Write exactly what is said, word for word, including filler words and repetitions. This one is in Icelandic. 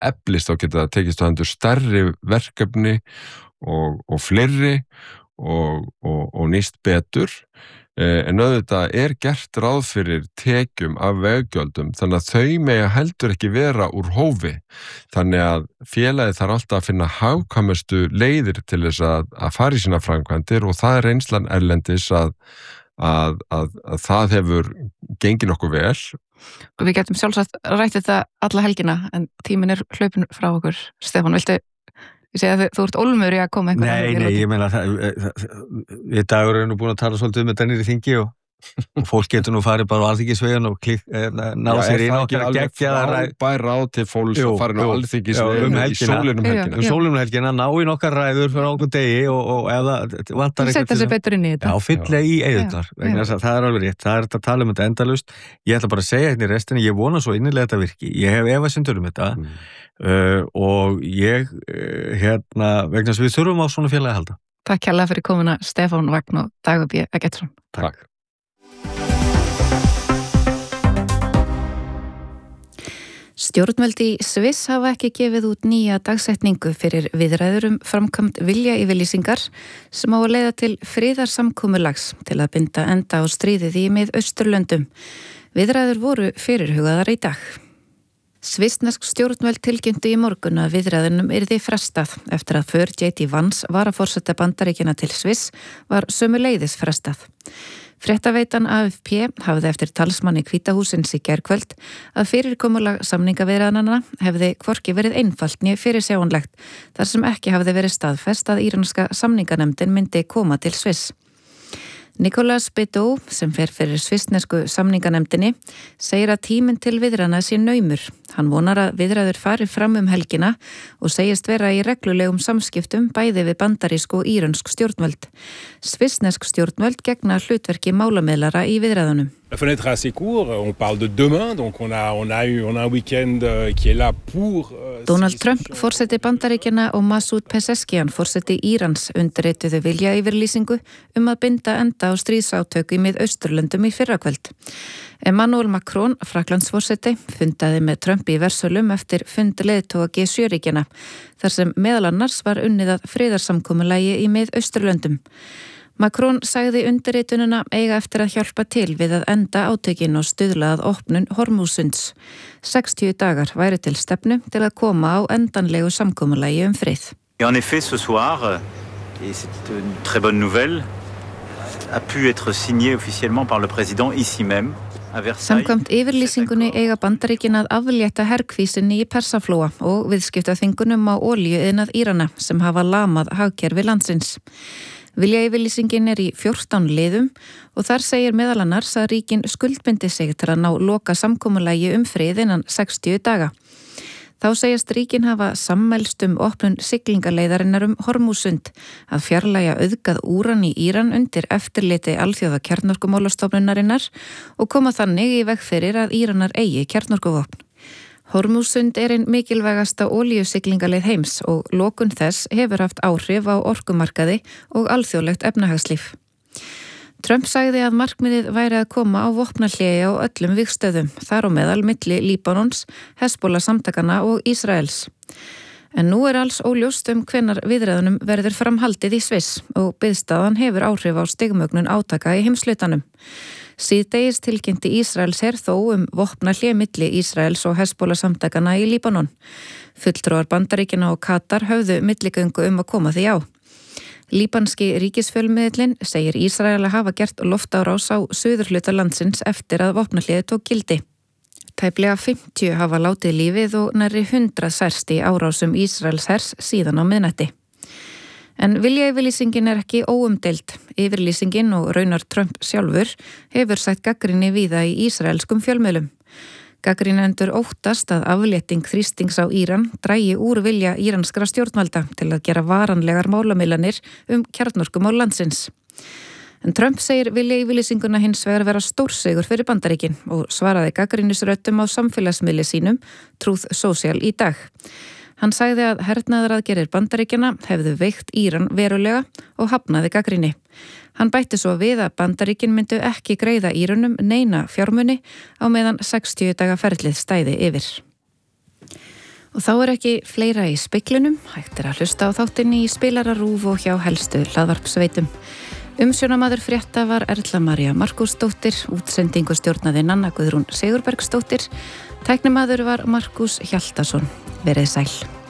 eflist þá geta það tekist á hendur stærri verkefni og, og fleiri og, og, og nýst betur. En auðvitað er gert ráð fyrir tekjum af veggjöldum þannig að þau mega heldur ekki vera úr hófi. Þannig að félagið þarf alltaf að finna hagkvæmustu leiðir til þess að, að fara í sína framkvæmdir og það er reynslan erlendis að, að, að, að það hefur gengið nokkuð vel. Við getum sjálfsagt rætt þetta alla helgina en tíminn er hlaupin frá okkur. Stefán, viltu Ég segi að þú ert ólmur í að koma einhvern Nei, nei, ég meina við dagur erum nú búin að tala svolítið um þetta niður í þingi og, og fólk getur nú farið bara á Alþingisveginn og klikk, ná Já, sér inn og ekki alveg frábær ráð til fólks og farið á Alþingisveginn um í sólinum helgina. Um sólinum helgina, ná í nokkar ræður fyrir okkur degi og, og ef það vantar eitthvað setja sér betur inn í þetta. Já, fylla í eyðurnar, vegna þess að það er alveg rétt, það er þetta að tala um þetta endalaust. Ég ætla bara að segja hérna í restinni, ég vona svo innilega þetta virki. Ég hef efasemdir um þetta. Mm. Uh, og ég uh, hérna, vegna þess að við þurfum á svona félagi að halda. Takk kærlega fyrir komuna Stefán Vagn og Dagur B. Eggertsson. Takk. Stjórnvöld í Sviss hafa ekki gefið út nýja dagsetningu fyrir viðræður um framkvæmd viljayfirlýsingar sem á að leiða til friðarsamkomulags til að binda enda á stríðið í Mið-Austurlöndum. Viðræður voru fyrirhugaðar í dag. Svissnesk stjórnvöld tilkynntu í morgun að viðræðunum yrði frestað eftir að för J D Vance varaforseta Bandaríkjanna til Sviss var sömuleiðis frestað. Fréttaveitan A F P hafði eftir talsmanni Hvíta hússins í gærkvöld að fyrirkomulag samningaviðræðnanna hefði hvorki verið einfalt né fyrirsjáanlegt þar sem ekki hafði verið staðfest að íranska samninganefndin myndi koma til Sviss. Nicolas Bedeau, sem fer fyrir svissnesku samninganefndinni, segir að tíminn til viðræðna sé naumur. Hann vonar að viðræður fari fram um helgina og segist vera í reglulegum samskiptum bæði við bandarísk og írönsk stjórnvöld. Svissnesk stjórnvöld gegna hlutverki málamiðlara í viðræðunum. La fenêtre est assez court, on parle de demain, donc on a, on a, eu, on a un week-end qui est là pour... Donald Trump, forseti Bandaríkjanna og Masoud Pezeshkian, forseti Írans, undirrituðu viljayfirlýsingu um að binda enda á stríðsátök í Mið-Austurlöndum í fyrrakvöld. Emmanuel Macron, Frakklandsforseti, fundaði með Trump í Versölum eftir fund leiðtoga G sjö ríkjanna, þar sem meðal annars var unnið að friðarsamkomulagi í Mið-Austurlöndum. Macron sagði undirritununa eiga eftir að hjálpa til við að enda átökin og stuðla að opnun Hormúsunds. sextíu dagar væri til stefnu til að koma á endanlegu samkomulagi um frið. En effet, ce soir, et c'est une très bonne nouvelle, a pu être signé officiellement par le président ici même. Samkvæmt yfirlýsingunni eiga Bandaríkin að aflétta herkvísinni í Persaflóa og viðskiptaþvingunum á olíuiðnað Írana sem hafa lamað hagkerfi landsins. Viljayfirlýsingin er í fjórtán liðum og þar segir meðal annars að ríkin skuldbindi sig til að ná loka samkomulagi um frið innan sextíu daga. Þá segist ríkin hafa sammælst um opnun siglingaleiðarinnar um Hormúsund að fjarlægja auðgað úran í Íran undir eftirliti alþjóða kjarnorkumálastofnunarinnar og koma þannig í veg fyrir að Íranar eigi kjarnorkuvopn. Hormúsund er einn mikilvægasta olíusiglingaleið heims og lokun þess hefur haft áhrif á orkumarkaði og alþjóðlegt efnahagslíf. Trump sagði að markmiðið væri að koma á vopnahléi á öllum vígstöðum, þar á meðal milli Líbanons, Hezbollah samtakana og Ísraels. En nú er alls óljóst um hvenær viðræðunum verður framhaldið í Sviss og biðstaðan hefur áhrif á stigmögnun átaka í heimslutanum. Síðdegis tilkynnti Ísraels her þó um vopnahléi milli Ísraels og Hezbollah samtakana í Líbanon. Fulltrúar Bandaríkjanna og Katar höfðu milligöngu um að koma því á. Líbanski ríkisfjölmiðillinn segir Ísrael að hafa gert loftárás á suðurhluta landsins eftir að vopnahléið tók gildi. Tæplega fimmtíu hafa látið lífið og nærri hundrað særst í árásum Ísraels hers síðan á miðnætti. En viljayfirlýsingin er ekki óumdeild. Yfirlýsingin og raunar Trump sjálfur hefur sagt gagnrýni víða í ísraelskum fjölmiðlum. Gagnrýnendur óttast að aflétting þrýstings á Íran dragi úr vilja íranskra stjórnvalda til að gera varanlegar málamiðlanir um kjarnorkumál landsins. En Trump segir viljayfirlýsinguna hins vegar vera stórsigur fyrir Bandaríkin og svaraði gagnrýnisröddum á samfélagsmiðli sínum Truth Social í dag. Hann sagði að hernaðaraðgerðir Bandaríkjanna hefðu veikt Íran verulega og hafnaði gagnrýni. Hann bætti svo við að Bandaríkin myndu ekki greiða Íranum neina fjármuni á meðan sextíu daga ferlið stæði yfir. Og þá er ekki fleira í speglunum, hægt er að hlusta á þáttinn í spilararúf og hjá helstu hlaðvarpsveitum. Umsjónamaður frétta var Erla María Markúsdóttir, útsendingu stjórnaði Nanna Guðrún Sigurbergsdóttir, tæknimaður var Markús Hjaltason. Verið sæl.